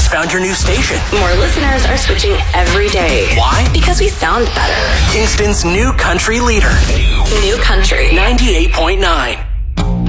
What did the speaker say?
found your new station. More listeners are switching every day. Why? Because we sound better. Kingston's new country leader. New country. 98.9.